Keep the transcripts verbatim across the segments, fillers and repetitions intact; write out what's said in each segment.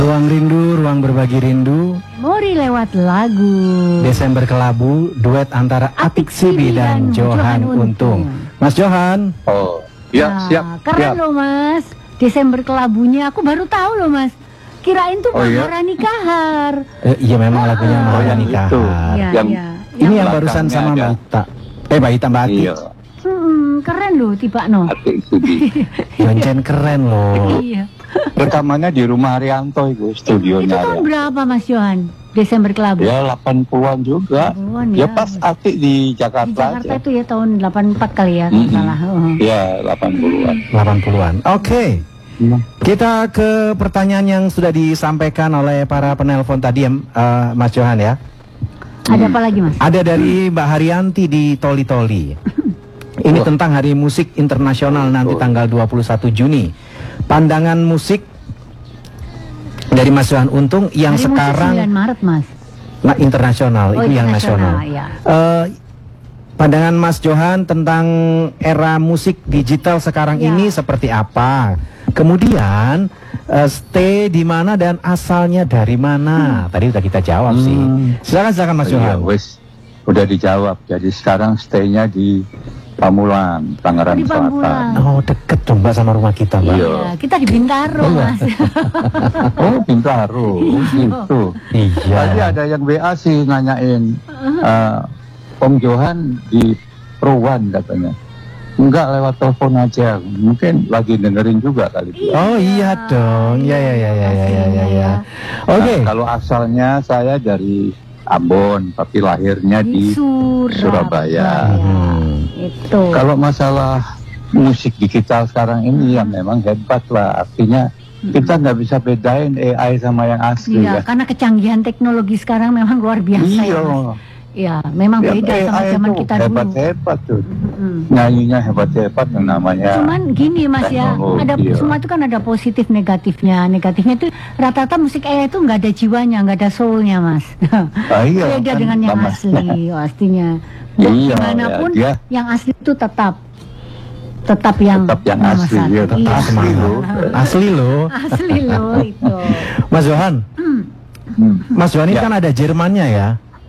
Ruang rindu, ruang berbagi rindu. Memori lewat lagu. Desember Kelabu, duet antara Atik Sibi dan, dan Johan Untung. Untung. Mas Johan. Oh, ya nah, siap. Keren siap. loh Mas. Desember Kelabunya aku baru tahu loh Mas. Kirain tuh oh, Maharani iya? Kahar. Eh, iya memang ah, lagunya Maharani Kahar. Ya, yang, ya. Ini yang, yang barusan sama Mbak Ita. Eh Mbak Ita Mbak Atik. Iya. Hmm, keren loh tiba no. Atik Sibi. Yoncen keren loh. Iya. Rekamannya di rumah Arianto itu, studionya. Itu tahun berapa Mas Johan? Desember Kelabu? Ya delapan puluhan juga. delapan puluhan, ya. Ya pas Atik di Jakarta. Di Jakarta aja. itu ya tahun delapan puluh empat kali ya, kalau mm-hmm. salah. Uh. Ya delapan puluhan. delapan puluhan. Oke. Okay. Hmm. Kita ke pertanyaan yang sudah disampaikan oleh para penelpon tadi, uh, Mas Johan ya. Ada apa lagi Mas? Ada dari Mbak Haryanti di Toli Toli. Ini oh. tentang Hari Musik Internasional nanti oh. tanggal dua puluh satu Juni. Pandangan musik dari Mas Johan Untung yang Hari sekarang sembilan Maret Mas. Nah, internasional, oh, itu yang nasional. Ya. Uh, pandangan Mas Johan tentang era musik digital sekarang ya. ini seperti apa? Kemudian uh, stay di mana dan asalnya dari mana? Hmm. Tadi udah kita jawab hmm. sih. Silakan silakan Mas Johan. Ya, wes, udah dijawab. Jadi sekarang stay-nya di Pamulang, Tangerang di Selatan. Oh, deket dong Mbak sama rumah kita, Mbak. Iya, kita di Bintaro, oh, Mas. Oh, Bintaro, gitu. Iya. Tadi ada yang W A sih nanyain, uh, Om Johan di Prowan katanya. Enggak, lewat telepon aja. Mungkin lagi dengerin juga kali. Iya. Oh iya dong, ya ya ya ya ya ya ya. ya. Oke. Okay. Nah, kalau asalnya saya dari Ambon, tapi lahirnya di, di Surabaya. Surabaya. Hmm. Itu. Kalau masalah musik digital sekarang ini ya memang hebat lah. Artinya hmm. kita nggak bisa bedain A I sama yang asli iya, ya. Karena kecanggihan teknologi sekarang memang luar biasa. Iya. Ya, Mas. Ya, memang ya, beda sama zaman kita hebat, dulu. Hebat-hebat tuh. Hmm. Nyanyinya hebat-hebat yang namanya. Cuman gini Mas ya, ada iya. semua itu kan ada positif negatifnya. Negatifnya itu rata-rata musik A I itu nggak ada jiwanya, nggak ada soulnya Mas. Ah, iya, beda kan, dengan yang sama. asli, pastinya. Iya, dimanapun ya, yang asli itu tetap tetap yang tetap yang asli, ya, tetap iya. asli loh. Asli loh. Asli loh itu. Mas Johan, hmm. Mas Johan ini ya. kan ada Jermannya ya.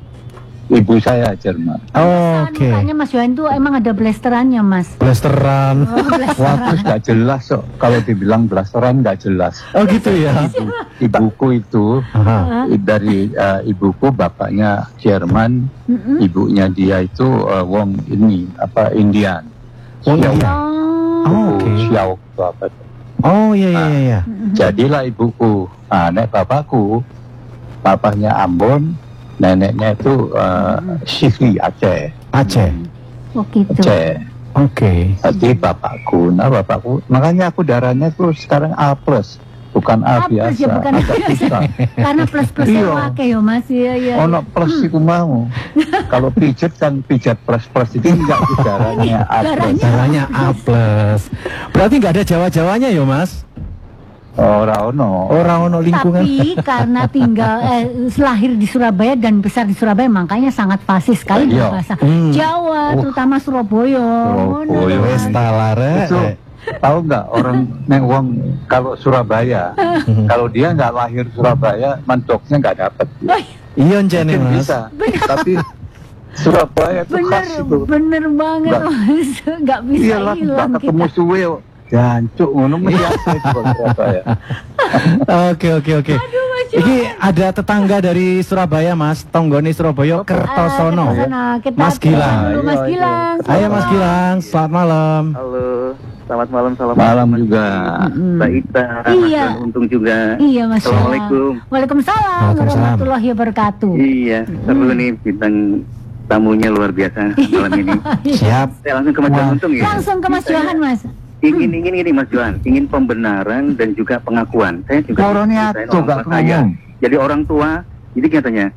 Ibu saya Jerman. Oh, oke. Okay. Makanya Mas Johan tuh emang ada blasterannya Mas. Blasteran. Oh, wah, terus nggak jelas kok. So. Kalau dibilang blasteran nggak jelas. Oh gitu ya. Ibu, ibuku itu uh-huh. dari uh, ibuku bapaknya Jerman, mm-hmm. ibunya dia itu uh, Wong ini apa Indian. Oh iya. Oh, oke. Okay. Xiao apa? Oh iya iya iya. Nah, jadilah ibuku. Nah, nek bapakku, bapaknya Ambon. Neneknya itu uh, Syifi Aceh. Aceh. Oh gitu. Aceh. Oke. Okay. Jadi bapakku, nah bapakku, makanya aku darahnya tuh sekarang A plus, bukan A, A biasa. Ya, bukan biasa. Karena plus plus yang pakai ya Mas ya ya. Oh no plus hmm. itu mau. Kalau pijat kan pijat plus plus itu enggak darahnya A plus. Darahnya A plus. Berarti nggak ada Jawa-Jawanya ya Mas? Ora ono, ora ono lingkungan. Tapi karena tinggal eh, lahir di Surabaya dan besar di Surabaya, makanya sangat fasih sekali iya. bahasa hmm. Jawa, uh. terutama Surabaya. Surabaya, wes talare. Itu tahu nggak orang neng wong kalau Surabaya, kalau dia nggak lahir Surabaya, mentoknya nggak dapet. Iya jane Mas. Bisa, tapi Surabaya itu bener, khas itu. Bener banget nggak, Mas, nggak bisa iyalah, hilang kita. Ketemu suwe. Jancuk ngono mesti Surabaya. Oke oke oke. Iki ada tetangga dari Surabaya Mas, tonggone Surabaya Kertosono. Uh, Mas Gilang. Halo, Mas Gilang. Ayo Mas Gilang, selamat malam. Halo, selamat malam, selamat malam juga. Mbak Ita, iya. Mas Untung juga. Iya Mas. Assalamualaikum. Waalaikumsalam warahmatullahi wabarakatuh. Iya, seru hmm. nih bintang tamunya luar biasa malam ini. Siap. Saya langsung ke Mas Johan Untung ya. Langsung ke Mas Johan Mas. Ingin ingin ini Mas Johan, ingin pembenaran dan juga pengakuan. Saya juga saya orang tua. Jadi orang tua, jadi katanya